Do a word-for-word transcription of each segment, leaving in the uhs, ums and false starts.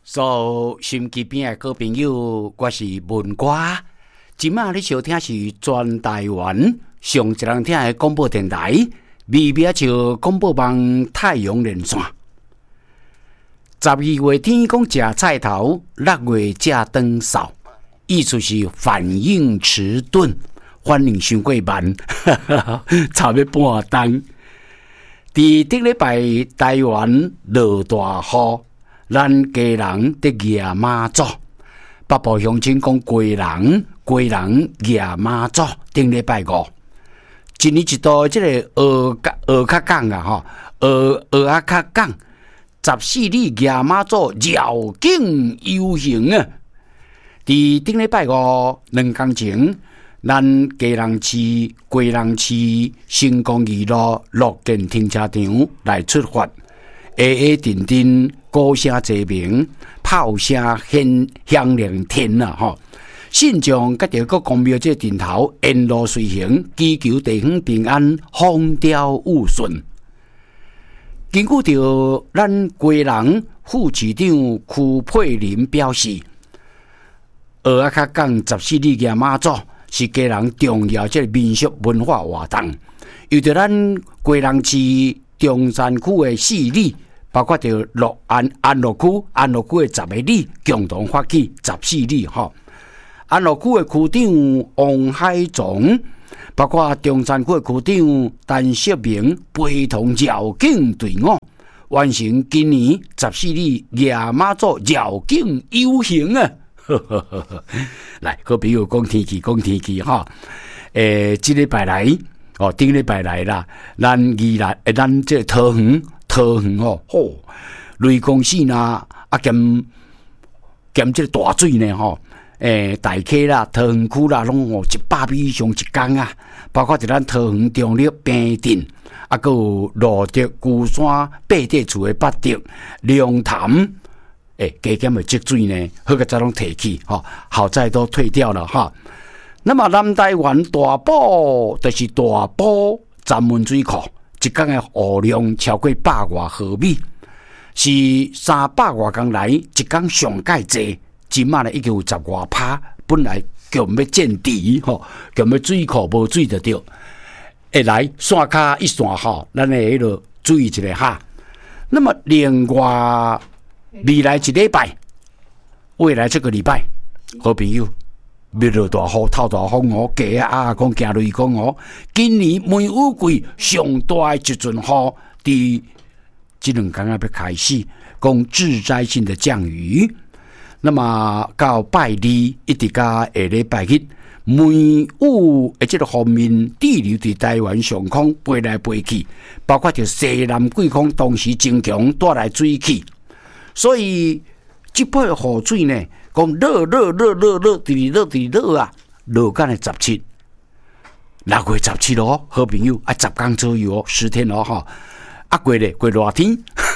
所有心机边的好朋友，我是文歌。今晚你收听是全台湾上一人听的广播电台，微微笑广播网太阳连线。十二月天讲食菜头，六月食长扫，意思是反应迟钝，反应伤过慢，差要半冬。伫顶礼拜台湾落大雨。咱家人得夜妈祖，北部乡亲讲贵人，贵人夜妈祖，顶礼拜五，一年一度即个鹅鹅壳港啊，吼，鹅鹅啊壳港，十四里夜妈祖绕境游行啊！伫顶礼拜五两天前，咱家人市、贵人市成功二路乐建停车场来出发，下下阵阵。歌声齐鸣，炮声响响亮天啊！吼，信众甲着个公庙这阵头沿路随行，祈求地方平安，风调雨顺。根据着咱贵人副市长曲佩林表示，蚵仔壳港十四里夜妈祖是家人重要这民俗文化活动，由着咱贵人市中山区的四里。包括着乐安安乐区、安乐区的十个里共同发起十四里吼。安乐区的区长王海总，包括中山区的区长陈锡明，陪同绕境队伍，完成今年十四里夜妈祖绕境游行啊！来，好朋友讲天气，讲天气哈。诶，这礼拜来哦，顶礼拜来啦，咱宜兰诶，咱这桃园。桃园哦，吼，雷公寺呐，啊兼兼这个大水呢，吼，诶，大溪啦、桃园区啦，拢哦一百米以上一天啊，包括伫咱桃园中立平镇，啊，佮有罗德孤山八地厝的八德龙潭，诶，加减的积水呢，好个再拢提起，吼，好在都退掉了哈。那么南台湾大埔就是大埔闸门水库。一天的雨量超过百外毫米，是三百外天来一天上界济。今晚呢已经有十外趴，本来强要见底吼，强要水库无水就对。会来山卡一山好，咱会迄落注意一下哈。那么另外未来一礼拜，未来这个礼拜，好朋友。要落大雨、透大风哦，鸡啊讲行雷公哦。今年梅雨季上大的一阵雨，伫这两天要开始讲致灾性的降雨。那么到拜二一直到下礼拜日，梅雨的这个方面滞留伫台湾上空飞来飞去，包括着西南季风同时增强，带来水汽，所以这波的雨水呢。讲热热热热热，滴热滴热啊！落干的十七，六月十七咯，好朋友啊，十天左右哦，十天咯哈。啊，过咧过热天，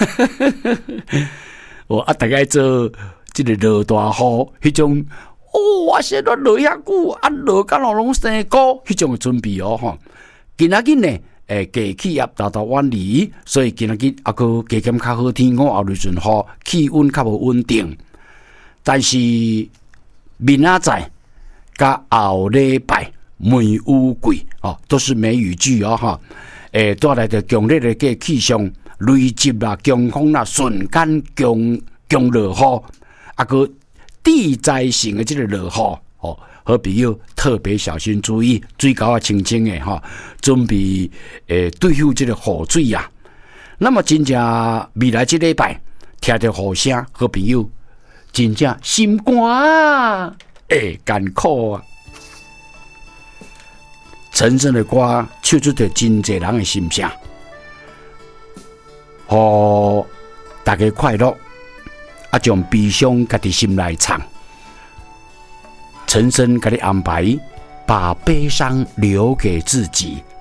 我啊大概做这个落大雨，迄种哦，哇塞，落落遐久，啊落干落拢生菇，迄种准备哦哈。今仔日呢，诶，低气压达到远离，所以今仔日啊个加减较好天，我后日阵雨，气温较无稳定。但是明仔载甲后礼拜梅雨季哦，都是梅雨季哦哈。诶，带来的强烈的个气象雷击啦、强风啦、瞬间强强落雨，啊个地灾性的这个落雨哦，好朋友特别小心注意，水沟啊清清的哈，准备诶对付这个雨水啊。那么真正未来这礼拜听到雨声，好朋友。真正心肝啊，会艰苦啊！陈升的歌唱出着真侪人的心声，互大家快乐，啊，将悲伤家己心内藏。陈升给你安排，把悲伤留给自己，